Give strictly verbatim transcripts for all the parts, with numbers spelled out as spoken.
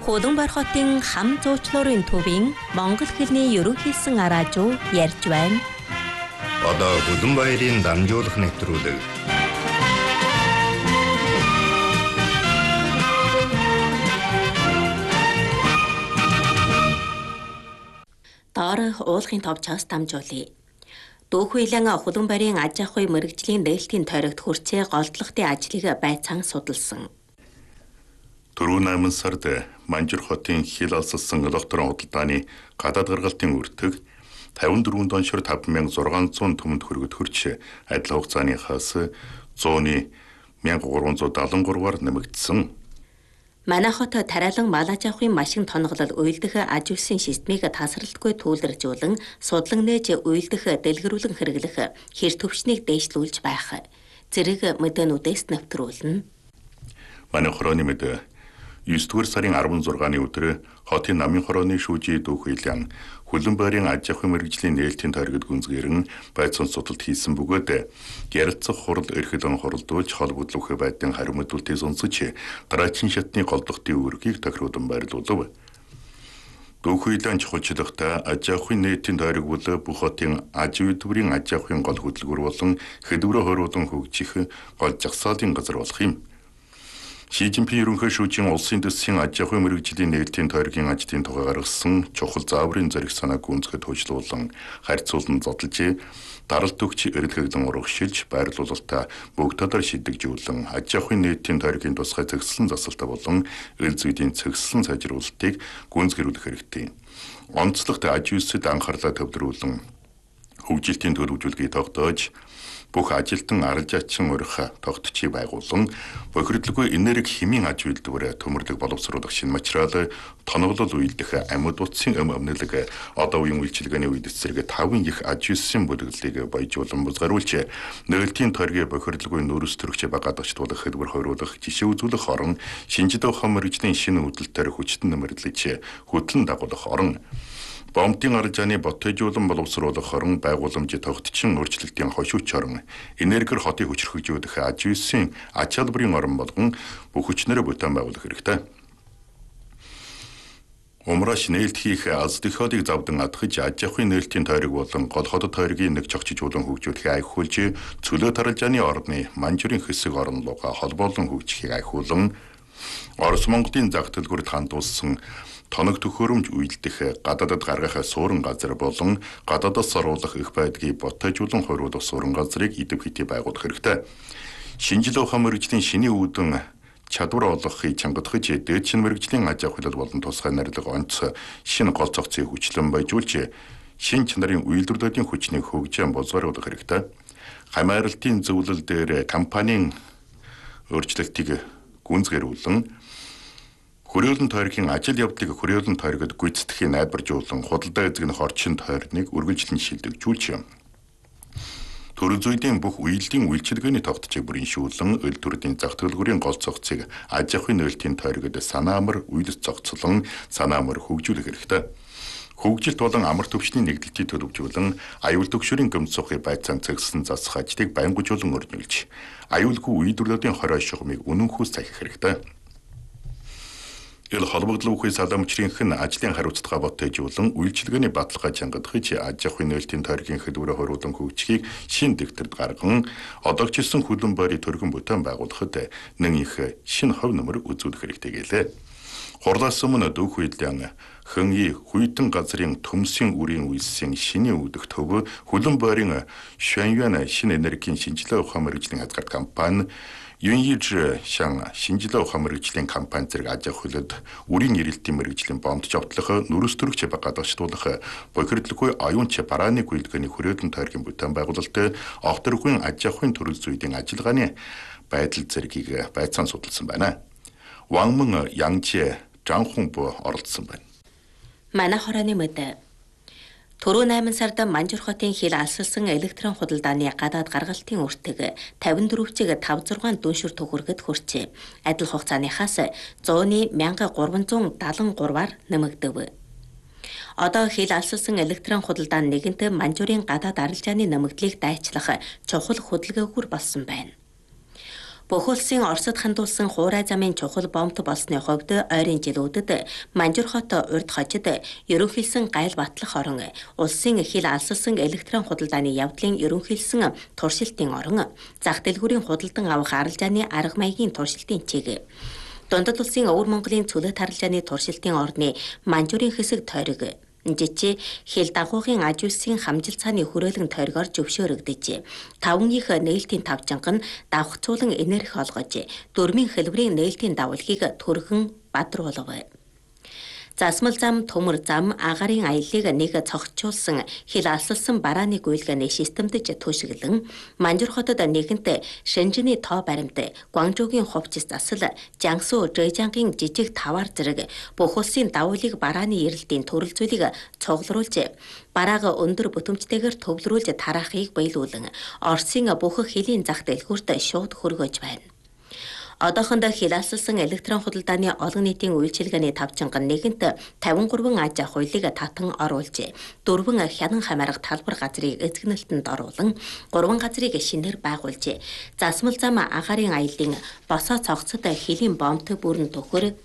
Хуланбар хотын хам зуучлуурын төвийн монгол хэлний ерөнхийсэн араажуу ярьж байна. Одоо Хуланбаярын дамжуулах нэвтрүүлэг. Доор уулын товчоос дамжуулъя. Дүүхүйлэн Хуланбаярын аж ахуй мэргэжлийн нээлтийн тойрогт хүрцээ голдлохтын ажлыг байцаан судалсан. Дөрөв найман сард Манжур хотын хил алсалсан электронн худалдааны гадаад гаргалтын үртэг тавин дөрвөн доншор таван мянга зургаан зуун төмөнд хүргэд хүрч адил хугацааныхаас зууны мянга гурван зуун дадлан гурваар нэмэгдсэн. Манай хот тариалан мал аж ахуйн машин тоноглол уйлдах аж үйлсийн системийг тасралтгүй түүлэржүүлэн судлан нээж уйлдах дэлгэрүүлэн хэрэглэх хэр төвчнийг дээшлүүлж байх зэрэг мэдээнүүдээс нэвтрүүлнэ. Манай хорооны мэдээ есдүгээр сарын арван зургааны өдөр хотын намын хорооны шүүжий Дүүхүйлэн Хуланбаярын аж ахуйн мэргэжлийн нээлтийн тойрогт гүнзгийрэн байцаан судалт хийсэн бөгөөд ярилцах хурал эрхлэн хуралдуулж холбогдлох байдлын хариу мэдүүлэлтийг сонсож дараагийн шатны голдохтын үүргийг тохируулан байрлуулав. Дүүхүйлэн чухалчлахта аж ахуйн нээлтийн тойрог бол бүх хотын аж үйлдвэрийн аж ахуйн гол хөтөлбөр болон хэдвэрэ хориулан хөгжих гол жагсаалын газар болох юм. Ши Жинпин ерөнхий шүүжийн улсын дэсийн аж ахуйн мэргэжлийн нээлтийн тойргийн ажлын тухай гаргасан чухал зааврын зэрэг санааг гүнзгэж хөгжлүүлэн харьцуулан зодолж даралт өгч эрэлхэгдэн урагшилж байрлуулалтаа бүгд тодор шийдэгжүүлэн аж ахуйн нээлтийн тойргийн тусгай цэгцлэн засалтаа болон эл зүйдийн цэгцлэн сайжруулалтыг гүнзгэрүүлэх хэрэгтэй. Онцлогт аж үйлсэд анхаарлаа төвлөрүүлэн хөгжилтийн төлөвлөлгийг тогтоож бүх ажилтан арж ачин урих тогтчийг байгуулан бохирдлгүй энерги хэмийн аж үйлдвэр төмөрлөг боловсруулах шинэ материал тоноглол үйлдэх амьд утсын өм өмнөлөг одоо үеийн үйлчилгээний үед эсрэг таван их аж үйлсийн бүлэглэлийг баяжуулан бузгаруулж нээлтийн тойргийн бохирдлгүй нөрөс төрөгч багаадагчлуулах хэлбэр хориулах жишээ үзүүлэх орон шинжлэх ухаан мэргэжлийн шинэ хөдөлтөөр хүчтэн нэмэрлэж хөтлөн дагуулах орон Бомтын аржааны ботойжуулан боловсруулах орон байгууламжид тогтчин өөрчлөлтийн хошууч орон энергиэр хотыг хүчрхэгжүүлэх аж үйлсийн ач холбогдолын орон болгон бүх хүчнэрээ бүтээн байгуулах хэрэгтэй. Умраш нээлт хийх аз дөхөдийг завдан атгаж аж ахуйн нээлтийн тойрог болон гол хотод тойргийн нэг чогчжуулан хөгжүүлэхийг айхуулж цөлөө таралжааны орны Манжурын хэсэг орон луга холбоолон хөгжихийг айхуулан Орос Монголын зах төлбөрт хандуулсан тоног төхөөрөмж үйлдэх гадаадд гаргах суурин газар болон гадаадаас оруулах их байдгийг ботойжуулан хориулах суурин газрыг идэв хити байгуулах хэрэгтэй. Шинжлэх ухаан мэргэжлийн шинэ үүдэн чадвар олгохыг чангадахж дээд шин мэргэжлийн аж ахуйлал болон тусгай нарилга онц шинэ гол цогцыг хүчлэн баяжуулж шинэ чанарын үйлдвэрлэлийн хүчнийг хөгжин боловсруулах хэрэгтэй. Хамааралтын зөвлөл дээр компанийн өөрчлөлтийг гүнзгэрүүлэн Хүрээлэн тойргийн ажил явдлыг хүрээлэн тойрогод гүйцэтгэхийг найдваржуулан худалдаа эзэгнэх орчин тойрныг үргэлжлэн шилжүүлж юм. Төрөл зүйдийн бүх үеийн үйлчилгээний тогтцыг бүрэншүүлэн өл төрлийн зах төлбөрийн гол цогцыг аж ахуйн нээлтийн тойрогод санаа амар үйлс цогцлон санаа амар хөгжүүлэх хэрэгтэй. Хөгжилт болон амар төвчний нэгдэлтийг төлөвжүүлэн аюул төгшөрийн гомц сухыг байцаан цэгцлэн засах ажлыг байнгужуулан өрнүүлж аюулгүй үйлдвэрлэлийн хорой шугамыг үнэнхүүс сахих хэрэгтэй. Ил холбогдлоо бүхий саламчрийнхэн ажлын хариуцлагаа ботойжуулан үйлчилгээний баталгаа чангадахж аж ахуйн нээлтийн тойргийн хэлбэрээ хориулан хөгжихийг шин дэвтэрд гарган одоогчилсан Хуланбаярын төргөн бүтээн байгуулахад нэн их шин хов нөмөр үзүүлэх хэрэгтэй гэлээ. Хурлаас өмнө Дүүхүйлэн хөньи хүйтэн газрын төмсийн үрийн үйлсийн шинэ үүдэх төв Хуланбаярын Шаньюан шинэ энергийн шинжилгээ ухаан мэргэжлийн хязгаарт компани Юньиж шан шинжилгээ ухаан мэргэжлийн компани зэрэг аж ахуйлад үрийн ирэлтийн мэргэжлийн бомд жавтлах нөрөс төрөгч багаадагчлуулах бохирдлгүй оюунч барааны үйлдвэрийн хүрээлэн тойргийн бүтээн байгуулалт огторгүй аж ахуйн төрөл зүйдийн ажиллагааны байдал зэргийг байцаан судалсан байна. Вангмэн Янчи Жанхунбо оролцсон байна. Манай хорооны мэдээ Төрөө найман сард Манжур хотын хил алсалсан электрон худалдааны гадаад гаргалтын үртэг тавин дөрвчиг таван зургаан дүншүр төгөргөд хүрчээ. Адил хугацааныхаас зууны мянга гурван зуун дадлан гурваар нэмэгдэв. Одоо хил алсалсан электрон худалдааны нэгэнт Манжурын гадаад арилжааны нэмэгдлийг дайчлах чухал хөдөлгөөгүр болсон байна. Бүх улсын Оросд хандуулсан хуурай замын чухал бомбт болсны хувьд ойрын жилүүдэд Манжур хот урд хожид ерөнхийлсөн Гайл Батлах орон улсын хил алсалсан электрон худалдааны явдлын ерөнхийлсөн туршилтын орон зах дэлгүүрийн худалдан авах арилжааны арга маягийн туршилтын чиг. Дундад улсын Өвөр Монголын цөлөөт арилжааны туршилтын орны Манжурын хэсэг тойрог жичи хил дагуугийн аж үйлсийн хамжилт цааны хүрээлэн тойргоор зөвшөөрөгдөж таван их нээлтийн тавжанга нь давхцуулан энерги олгож дөрмийн хэлбэрийн нээлтийн давалгийг төргөн бадруулав. Засмал зам, төмөр зам, агарын аяллыг нэг цогцолсон хил алсалсан барааны гүйлгэний системдж төшөглөн Манжур хотод нэгэнт Шэнжиний тоо баримт, Гуанчжоугийн хувцас засал, Жангсу, Жэжангийн жижиг тавар зэрэг бүх улсын давуулыг барааны эрэлтийн төрөл зүйлийг цуглуулж бараага өндөр бүтэмжтэйгээр төвлөрүүлж тараахыг биелүүлэн Оросын бүх хилийн зах дэлгүүрт шууд хөргөж байна. Одоохондоо хил алсалсан электрон худалдааны олон нийтийн үйлчилгээний тавчанга нэгэнт тавин гурван аж ахуй хуулийг татан оруулж, дөрвөн хянан хамаарах талбар газрыг эзэгнэлтэнд оруулан, гурван газрыг шинээр байгуулж, засмал зам агарын аяллын босоо цогцод хилийн бомбт бүрэн төхөр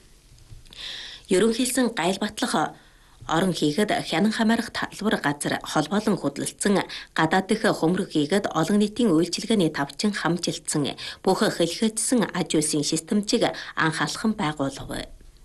ерөнхийлсөн Гайл Батлах орон хийгээд хянан хамаарах талбар газар холбоолон хөдөлсөн гадаад дэх хөмрөг хийгээд олон нийтийн үйлчилгээний тавчин хамжилтсан бүх хэлхэжсэн аж үйлсийн системчиг анхаалхан байгуулав.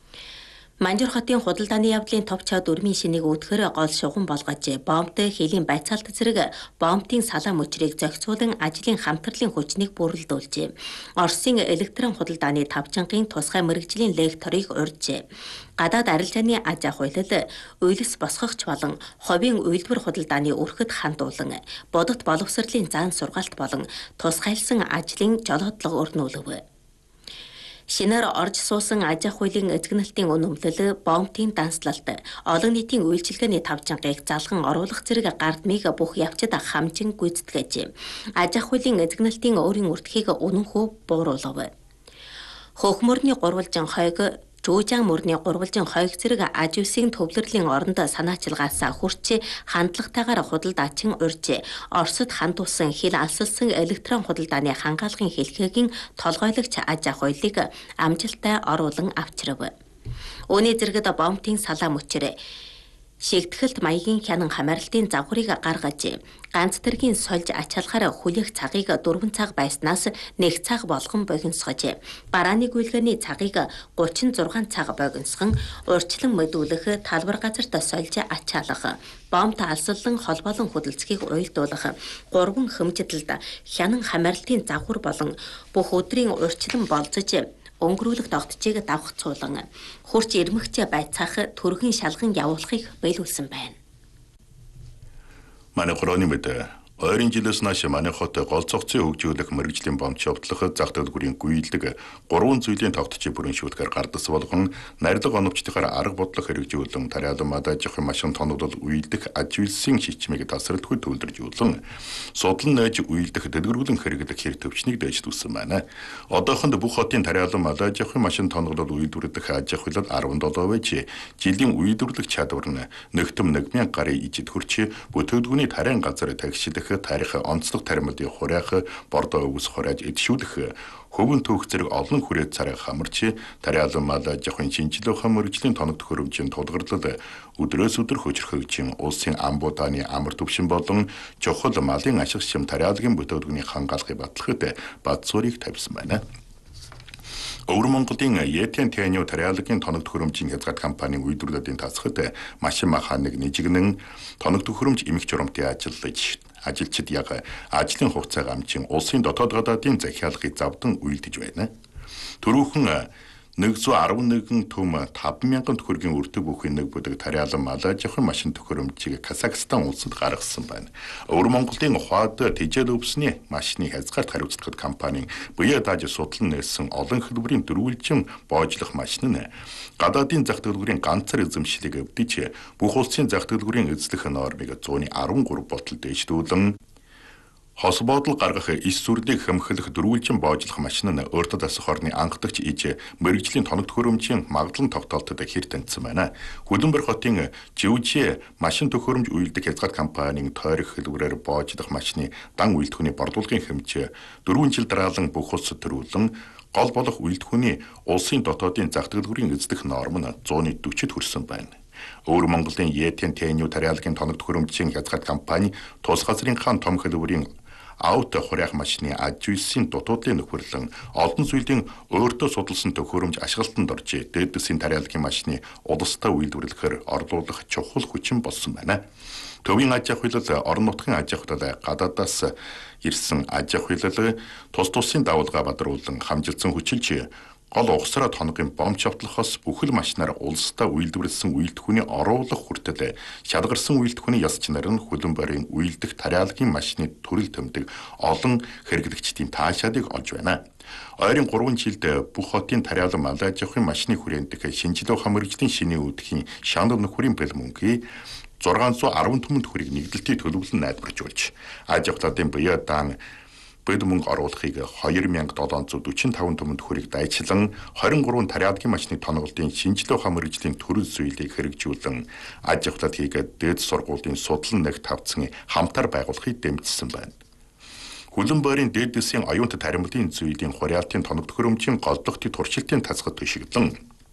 Манжур хотын худалдааны явдлын товчоо дөрмийн шинийг үүдгээр гол шугам болгож бомбт хилийн байцаалт зэрэг бомбтын салаа мөчрийг зохицуулан ажлын хамтралын хүчнийг бүрэлдүүлж, Оросын электрон худалдааны тавчангийн тусгай мэрэгжлийн лекторыг урьж, гадаад арилжааны аж ахуйлал, уйлс босгогч болон ховийн үйлдвэр худалдааны өрхөд хандуулан, бодит боловсролын заан сургаалт болон тусгайлсан ажлын жолоодлого өрнүүлв. Шинээр орж суусан аж ахуйлын эзэгнэлтийн үнэмлэл, бомбтын данслалт, олон нийтийн үйлчилгээний тавчангыг залган оруулах зэрэг гардмыг бүх явцад хамжин гүйцэтгэж, аж ахуйлын эзэгнэлтийн өөрийн үртхийг үнэнхүү бууруулав. Хөхмөрний гурвалжин хойг, Жуужаан мөрний гурвалжин хойг зэрэг аж үйлсийн төвлөрлийн оронд санаачилгаас хүрч хандлагатайгаар худалдаачин урьж, Оросд хандуулсан хил алсалсан электрон худалдааны хангаалгын хэлхээгийн толгойлогч аж ахуйлыг амжилттай оруулан авчирв. Үүний зэрэгт бомбтын салаа мөчөр шигтгэлт маягийн хянан хамааралтын завхрыг гаргаж, ганц тэргийн сольж ачаалахаар хүлээх цагийг дөрвөн цаг байснаас нэг цаг болгон богиносгож, барааны гүйлгээний цагийг гучин зургаан цаг богиносгон, урьдчилан мэдүүлэх, талбар газарт сольж ачаалах, бомбт алсаллан холбоолон хөдөлцгийг уйлдуулах, гурван хэмжидэлд хянан хамааралтын завхар болон бүх өдрийн урьдчилан болцож өнгөрүүлэх тогтчийг давхцуулан хурц ирмэгч байцаах төргийн шалган явуулахыг биелүүлсэн байна. Манай хорооны мэдээ ойрын жилээс нааш манай хот гол цогцын хөгжүүлэх мэрэгжлийн бомб шовтлох зах дэлгүүрийн гүйдэг гурван зүйлийн тогтчийг бүрэн шүүтгэр гардас болгон нарилга оновчдохоор арга бодлого хэрэгжүүлэн тариалан мадажих машин тоногдол уйлдэх аж үйлсийн шичмийг тасралтгүй төвлөржүүлэн судлан найж уйлдэх дэлгэрүүлэн хэрэглэх хэрэг төвчнийг дэвшүүлсэн байна. Одоохонд бүх хотын тариалан мадажих машин тоногдол уйлдвэрлэх аж ахуйлал арван долоо байж жилийн уйлдвэрлэх чадвар нь нэгтэм нэг мянган гарын ижид хүрч бүтээгдэхүүний тарайн газар тагшилах тарих онцлог таримдын хураах бордоо өвс хурааж эдшүүлэх хөвөн түүх зэрэг олон хүрээд царай хамарч тариалан мал аж ахуйн шинжилгээ мөрөгжлийн тоног төхөөрөмжийн тулгарлал өдрөөс өдөр хөжрөхөж улсын амбуудааны амар төвшин болон чухал малын ашиг шим тариалгын бүтээгдэхүүний хангаалгыг батлахад бат суурийг тавьсан байна. Өвөр Монголын Етен Тэнио тариалгын тоног төхөөрөмжийн хязгаар компанийн үйлдвэрлэлийн тасгад машин механик нэжигнэн тоног төхөөрөмж эмх журамтын ажиллаж ажилчид яг ажлын хугацааг амжин улсын дотоод гадаадын захиалгыг завдан үйлдэж байна. Төрөөхөн нэгдүгээр арван нэгэн төм таван мянган төгрөгийн өртөг бүхий нэг бүдэг тариалан мал аж ахуйн машин төхөөрөмжийг Казахстан улсад гаргасан байна. Өвөр Монголын ухаад тэжээл өвсний машины хязгаарт хариуцлагад компанийн буяа дааж судлан нээсэн олон хэлбэрийн дөрвөлжин боожлох машин нь гадаадын зах дэлгүүрийн ганцаар эзэмшлийг өвдөж бүх улсын зах дэлгүүрийн эзлэх нормыг зууны арван гурав болтол дэвшүүлэн Хос бодол гаргах эс сүрдийг хэмхэлэх дөрвөлжин боожлох машин нь өөртөө дасах орны анхдагч иж мэрэгжлийн тоног төхөөрөмжийн магадлан тогтоолтод хэр тэнцсэн байна. Хүлэмбэр хотын Живжээ машин төхөөрөмж үйлдэх хязгаар компанийн тойрог хэлбэрээр боожлох машины дан үйлдвэхний борлуулгын хэмжээ дөрвөн жил дараалан бүх улс төрүүлэн гол болох үйлдвэхний улсын дотоодын зах дэлгүүрийн эздэх норм нь зууны дөрвөд хүрсэн байна. Өөр Монголын ЕТН-ТНУ тариалгын тоног төхөөрөмжийн хязгаар компани тус газрынхаа том хэлбэрийн аут хурах машины аж үйлсийн дутуудлын нөхөрлөн олон зүйлийн өөртөө судалсан төхөөрөмж ашиглалтанд орж дээд дэсийн тариалгын машины улстай үйлдвэрлэхээр орлуулах чухал хүчин болсон байна. Төвийн аж ахуйлал, орон нутгийн аж ахуйлал, гадаадаас ирсэн аж ахуйлал тус тусын давалгаа бадруулан хамжилсан хүчилж гол угсраа тоногийн бомб шавтлахаас бүхэл машинаар улстай үйлдвэрлэсэн үйлдвэхний оруулах хүртэл шалгарсан үйлдвэхний яс чинар нь хөлбөмбөрийн үйлдэх тариалгын машины төрөл төмдөг олон хэрэглэгчдийн таашаалыг олж байна. Ойрын гурван жилд бүх хотын тариалан малай аж ахуйн машины хүрээндх шинжилгээ хамрагчдын шинийн үүдхийн шанал нөхөрийн бэлмөнгийн зургаан зуун арван түмэнд хүрийг нэгдэлтийн төлөвлөн найдваржуулж аж ахуйлын буяа дан Бид мөнгө оруулахыг хоёр мянга долоон зуун дөрвөн таван түмэнд хүрийг дайчлан хорин гурван тариалгын машины тоноголтын шинжилгээ хамрагчдын төрөл зүйлийг хэрэгжүүлэн аж ахуйлд хийгээд дээд сургуулийн судлан нэгт тавцсан хамтар байгуулахыг дэмжсэн байна. Хүлэмбэрийн дээд дэсийн оюунт таримлын зүйлийн хураалтын тоног төхөөрөмжийн голдохтын туршилтын тасгад төшиглэн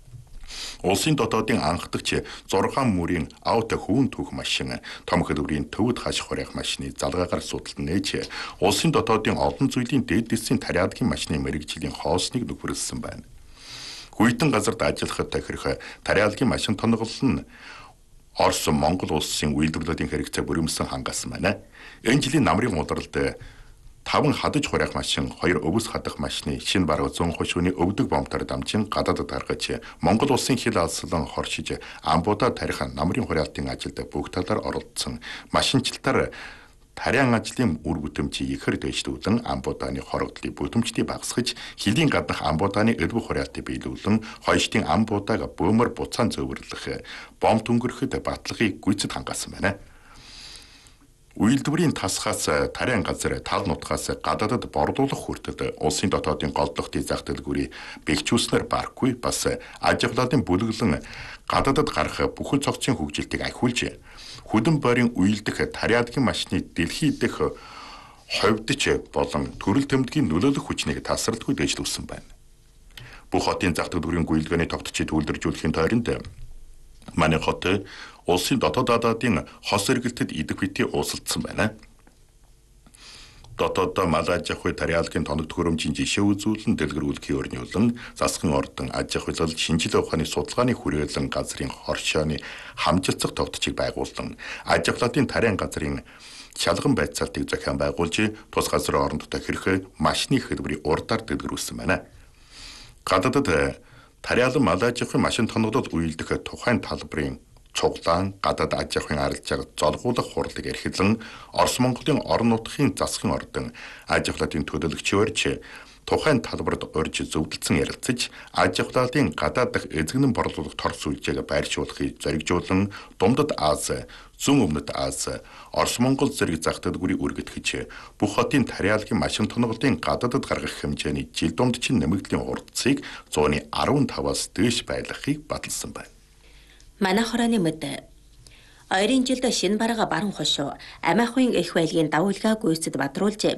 улсын дотоодын анхдагч зургаан мөрийн аут хүүн түүх машин том хэлбэрийн төвд хаш хурах машины залгаагаар судалдан нээж улсын дотоодын олон зүйлийн дээд дэсийн тариалгын машины мэрэгжлийн хоосныг нөхөрлсөн байна. Хүйтэн газарт ажиллахад тохирох тариалгын машин тоноглол нь Орос Монгол улсын үйлдвэрлэлийн хэрэгцээ бүрэмсэн хангасан байна. Энэ жилийн намрын удиралд таван хадаж хурах машин, хоёр өвс хадах машины шинэ бараг зүүн хошууны өвдөг бомбтаар дамжин гадаадд гаргаж Монгол улсын хил алслан хоршиж амбуудаа тарих намрын хураалтын ажилд бүх талаар оролцсон машинчлалтаар тариан ажлын үр бүтэмжийг ихэр дэвшлүүлэн амбуудааны хорогдлыг бүтэмжтэй багасгаж хилийн гаднах амбуудааны элбэг хураалтыг биелүүлэн хойштын амбуудааг бөөмөр буцаан зөөвөрлөх бомб түнгэрхэд батлагыг гүйцэд хангасан байна. Үйлдвэрийн тасхаас тариан газар тал нутгаас гадаадд борлуулах хүртэл улсын дотоодын голдохтын зах дэлгүүрийг бэхжүүлснээр барахгүй бас аж ахуйлын бүлэглэн гадаадд гарах бүхэл цогцын хөгжилтийг ахиулж хөдөлмөрийн үйлдэх тариалгын машины дэлхийд дэх ховдч болон төрөл төмдгийн нөлөөлөх хүчнийг тасралтгүй дэвшлүүлсэн байна. Бүх хотын зах дэлгүүрийн гүйлгээний тогтцыг төвлөржүүлэхийн тойронд манай хот улсын дотоод даадын хос эргэлтэд идэх битий уусалдсан байна. Дотооддоо мал аж ахуй тариалгын тоног төхөөрөмжийн жишээ үзүүлэн дэлгэрүүлэхийн өрнүүлэн засгийн ордон аж ахуйлал шинжилгээ ухааны судалгааны хүрээлэн газрын хоршооны хамжилцах тогтцыг байгуулсан аж ахуйлын тариан газрын шалган байцаалтыг зохион байгуулж тус газрын оронд тохирох машины хэлбэрийн урдаар дэлгэрүүлсэн байна. Гадаадд тариалан мал аж ахуйн машин тоноглол үйлдэх тухайн талбарын цуглаан гадаад аж ахуйн арилжааг золгуулах хурлыг эрхэлэн Орос Монголын орон нутгийн засгийн ордон аж ахуйлын төлөөлөгч өрж тухайн талбарт урьж зөвлөсөн ярилцаж аж ахуйлын гадаад дах эзэгнэн борлуулах тор сүлжээг байршуулахыг зоригжуулан Дундад Аз, Зүүн өмнөд Аз, Орос Монгол зэрэг зах дэлгүүрийг үргэтгэж бүх хотын тариалгын машин тоноглолын гадаадд гаргах хэмжээний жил дундчин нэмэгдлийн урдцыг зууны арван таваас дээш байлгахыг баталсан байна. Манай хорооны мэд ойрын жилд шинэ барага баруун хошуу амиахуйн их байлгийн давуулгаа гүйцэд бадруулж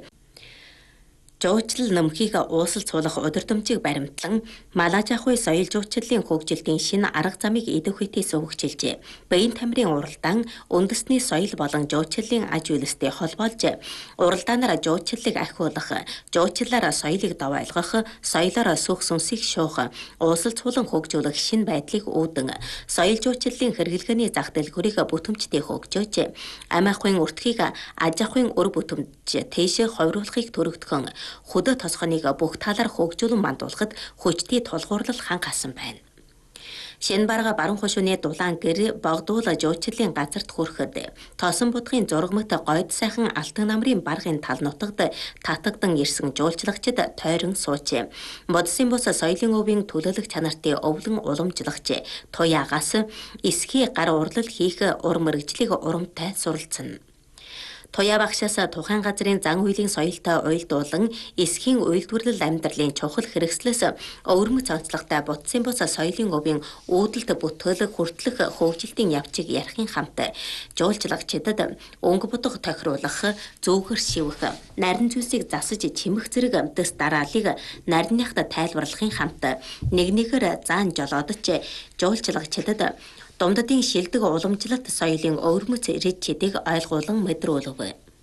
жуучлал нөмхийг уусал цуулах удирдамжийг баримтлан мал аж ахуй соёл жуучлалын хөгжилтийн шинэ арга замыг идэх үтээс хөгжилжээ. Баян тамирын уралдаан үндэсний соёл болон жуучлалын аж үйлстэй холбоолж уралдаанаар жуучлалыг ахиулах, жуучлалаар соёлыг давайлгах, соёлоор сүх сүнсийг шуух, уусал цуулан хөгжүүлэх шинэ байдлыг үүдэн соёл жуучлалын хэрэглэгээний зах дэлгүүрийг бүтэмжтэй хөгжөөж амь ахуйн өртгийг аж ахуйн өр бүтэмж тийшээ ховруулахыг төрөгдөхөн хөдөө тосгоныг бүх талаар хөгжүүлэн мандуулахад хүчтэй тулгуурлал хангасан байна. Шинэ барага баруун хошууны дулаан гэр богдуул жуучлалын газарт хүрэхэд тоосон будгын зургамт гойд сайхан алтан намрын баргын тал нутагт татагдан ирсэн жуулчлагчид тойрон сууж бодсын бус соёлын өвийн төлөөлөх чанартай өвлөн уламжлагч туяагаас эсхий гар урлал хийх ур мэрэгжлийг урамтай суралцсан. Туяа багшаас тухайн газрын зан үйлийн соёлтой уйлдуулан эсхийн уйлдвэрлэл амьдралын чухал хэрэгслээс өвөрмөц онцлогтой бутсын бус соёлын өвийн үүдэлт бүтээлэг хүртэлх хөгжилтийн явцыг ярихын хамт жуулчлагчдад өнгө будга тохируулах, зүүгэр шивэх, нарийн зүйлсийг засаж чимэх зэрэг дэс дараалыг нарийнхад тайлбарлахын хамт нэг нэгээр заан жолоодч жуулчлагчдад Думдадын шилдэг уламжлалт соёлын өвөрмөц ирээд чэдэг ойлгуулан мэдрүүлв.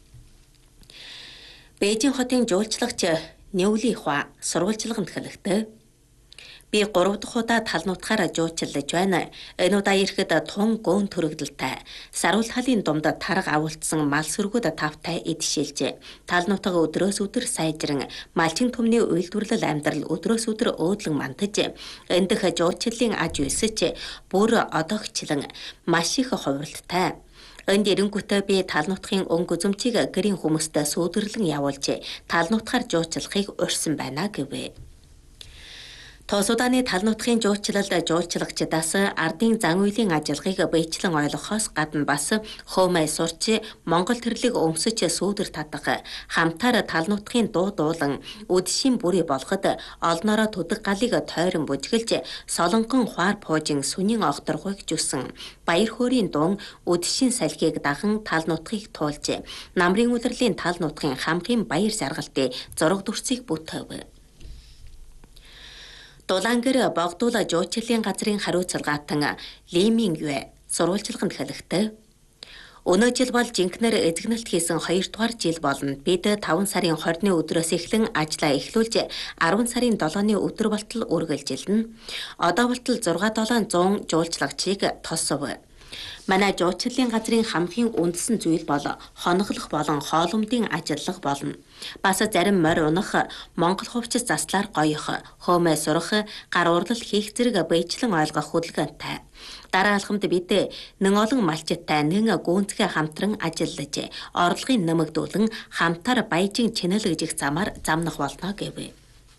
Бээжин хотын жуулчлагч Ньюли Хуа сурвалжлаганд хэлэхдээ би гурав дахь удаа талнуутахаар жуулчилж байна. Энэ удаа ирэхэд тун гөөн төрөгдөлтэй. Саруул халын думд тарга авуултсан мал сүргүүд тавтай идшээлж. Талнуутага өдрөөс өдөр сайжран малчин түмний уйлдвэрлэл амьдрал өдрөөс өдөр өөдлөн мандаж. Эндх жуулчлалын аж үйлсэж бүр одоогчлан маш их хувиралтай. Энд эренгүүтээ би талнуутахын өнгө үзэмчийг гэрийн хүмүүстэй сүйдэрлэн явуулж талнуутахаар жуулчлахыг урьсан байна гэвэ. Тосудааны талнуутахын жуулчлалд жуулчлагчдаас ардын зан үйлийн ажиллагааг бэйчлэн ойлгохоос гадна бас хоомой сурч Монгол төрлийг өмсөж сүүдэр татах, хамтаар талнуутахын дуу дуулан үдшийн бүрий болгоход олноороо төдөг галыг тойрон бүжгэлж солонгон хуар пуужин сүнийн огторгойг жусан баяр хөөрийн дуун үдшийн салхийг даган талнуутахыг туулж намрын улирлын талнуутахын хамгийн баяр жаргалтын зураг дүрсийг бүтээв. Дулаангэр богдуула жуулчлалын газрын хариуцлагаатан Лимин Юэ сурвалжлаганд хэлэхдээ өнөө жил бол жинкнэр эзэгнэлт хийсэн хоёр дугаар жил болно. Бид таван сарын хорины өдрөөс эхлэн ажлаа эхлүүлж арван сарын долооны өдөр болтол үргэлжилнэ. Одоо болтол зургаан долоон зуун жуулчлагчийг тосов. Манай жуулчлалын газрын хамгийн үндэсэн зүйл бол хоноглох болон хоолумдын ажиллах болно. Бас зарим морь унах, Монгол хувьчс заслаар гоёх, хоомой сурах, гар урлал хийх зэрэг бэйчлэн ойлгох хөдөлгөөнтэй. Дараа алхамд бид нэн олон малчиттай нэн гүнзгий хамтран ажиллаж, орлогын нэмэгдүүлэн хамтаар баяжин чинэлгэж их замаар замнах болно гэв.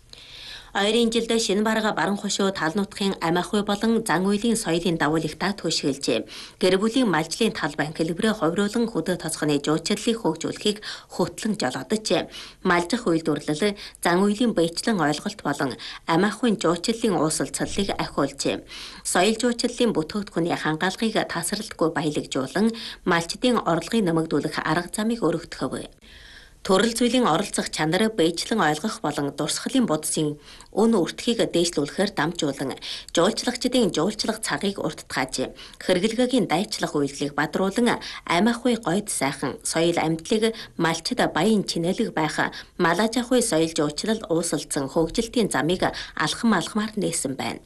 Ойрын жилд шинэ барга баран хошуу талнуутахын амиахуй болон зан үйлийн соёлын давуулигтаа түшгэлж, гэр бүлийн малжлын тал банк хэлбэрээ хувируулан хөдөө тоцхоны жуулчлалыг хөгжүүлэхийг хөтлөн жолоодож, малжих үйлдвэрлэл, зан үйлийн бэйчлэн ойлголт болон амиахуйн жуулчлалын уусалцлыг ахиулж, соёл жуулчлалын бүтээгдэхүүний хангаалгыг тасралтгүй баялагжуулан, малчдын орлогын нэмэгдүүлэх арга замыг өргөдгөв. Төрөл зүйлийн оролцох чанар бэйчлэн ойлгох болон дурсгалын бодсын өн өртгийг дээшлүүлэхээр дамжуулан жуулчлагчдын жуулчлах цагийг урттгааж хэрэглэгээгийн дайчлах үйлдэлийг бадруулан амиахуй гойд сайхан соёл амьдлыг малчид баян чинэлэг байх малажахуй соёл жуулчлал уусалцсан хөгжилтийн замыг алхам алхмаар нээсэн байна.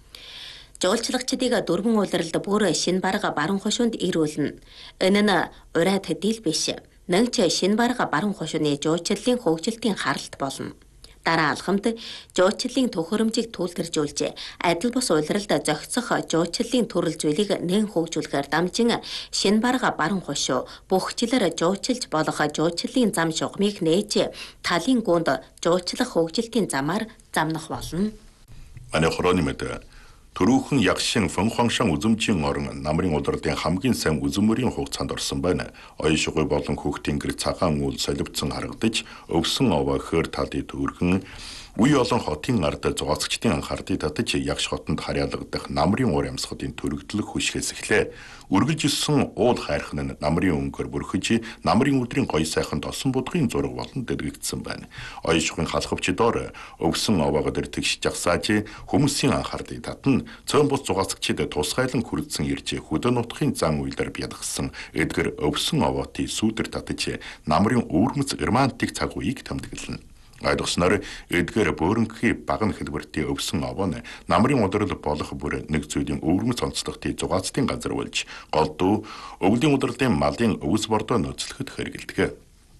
Жуулчлагчдыг дөрвөн улиралд бүр шинэ барга баран хошуунд ирүүлнэ. Энэ нь урайд хэдийл биш. Нэнч шинэ барга баран хошууны жуулчлалын хөгжилтийн харалт болно. Дараа алхамд жуулчлалын төхөөрөмжийг түлхэржүүлж, адил бус улиралд зохицох жуулчлалын төрөл зүйлийг нэн хөгжүүлэхээр дамжин шинэ барга баран хошуу бүх жилээр жуулчилж болох жуулчлалын зам шугамыг нээж талын гүнд жуулчлах хөгжилтийн замаар замнах болно. Манай хорооны мэд Төрүүхэн ягшин фэнхуангшан үзэмжийн орон намрын улирлын хамгийн сайн үзмөрийн хугацаанд орсон байна. Оён шугуй болон хүүхдийн гэр цагаан үл соливцсон харагдаж, өвсөн овоо хөр талын төргөн үе олон хотын ард зугаацчдын анхаардыг татаж ягш хотонд харьяалагдах намрын уур амьсгалын төрөгдлөх хүшгээс эхлээ. Үргэлж исэн уул хайрхан нь намрын өнгөөр бүрхэж, намрын өдрийн гоё сайхан тосон будгын зураг болон дэлгэгдсэн байна. Оён шугуйн халахвчдоор өвсөн овоогод тэгш жагсааж хүмүүсийн анхаардыг татна. Цөөн бус зугаацчид тусгайлан хүрдсэн ирж хөдөө нутгийн зан үйлээр бядгсан эдгэр өвсөн овоотын сүүдэр татаж намрын өвөрмөц романтик цаг үеийг тэмдэглэнэ. Айдгснаар эдгээр бөөрөнхий баган хэлбэртийн өвсөн овоо нь намрын улирал болох бүр нэг зүйлийн өвөрмөц онцлогтын зугаацтын газар болж голдуу өвлийн улирлын малын өвс бордоо нөөцлөхөд хэрэгэлдэг.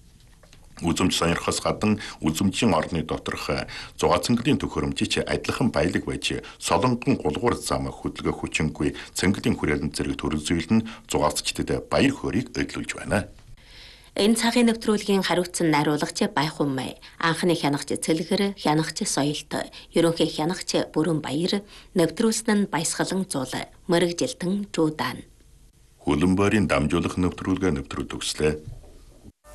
Үзэмж сонирхос гадна үзэмжийн орны доторх зугаацанглийн төхөөрөмжич адилхан баялаг байж солонгон гулгуур зам хөдөлгөх хүчингүй цэнгэлийн хүрээлэн зэрэг төрөл зүйл нь зугаацчдад баяр хөөргийг өглүүлж байна. Энэ цагийн нэвтрүүлгийн хариуцсан найруулагч Байхуммай, анхны хянагч Цэлгэр, хянагч Соёлт, ерөнхий хянагч Бүрэн Баяр, нэвтрүүлсэн нь Баясгалан Зул, Мөрөгжилтэн Жуудаан. Хөлбөмбөрийн дамжуулах нэвтрүүлгээ нэвтрүүлж өгслээ.